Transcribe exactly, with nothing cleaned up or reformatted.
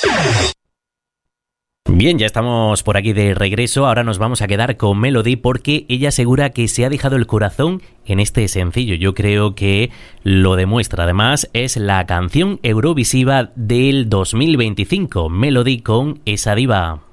Bien, ya estamos por aquí de regreso. Ahora nos vamos a quedar con Melody porque ella asegura que se ha dejado el corazón en este sencillo. Yo creo que lo demuestra. Además, es la canción Eurovisiva del dos mil veinticinco. Melody con Esa Diva.